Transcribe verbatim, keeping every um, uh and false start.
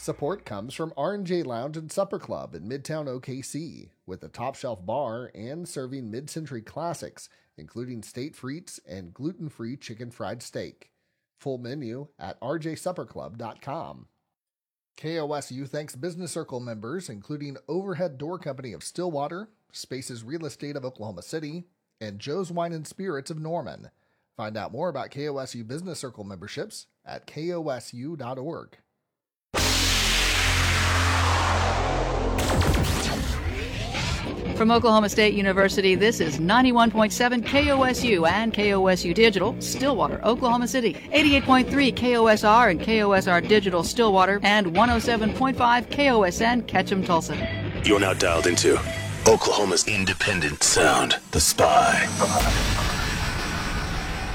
Support comes from R and J Lounge and Supper Club in Midtown O K C, with a top-shelf bar and serving mid-century classics, including state frites and gluten-free chicken fried steak. Full menu at r j supper club dot com. K O S U thanks Business Circle members, including Overhead Door Company of Stillwater, Spaces Real Estate of Oklahoma City, and Joe's Wine and Spirits of Norman. Find out more about K O S U Business Circle memberships at k o s u dot org. From Oklahoma State University, this is ninety-one point seven K O S U and K O S U Digital, Stillwater, Oklahoma City, eighty-eight point three K O S R and K O S R Digital, Stillwater, and one oh seven point five K O S N, Ketchum, Tulsa. You're now dialed into Oklahoma's independent sound, The Spy.